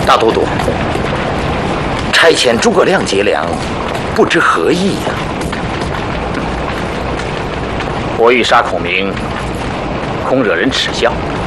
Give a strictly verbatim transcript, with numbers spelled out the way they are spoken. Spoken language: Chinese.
大都督，差遣诸葛亮劫粮，不知何意呀、啊？ 我欲杀孔明，恐惹人耻笑。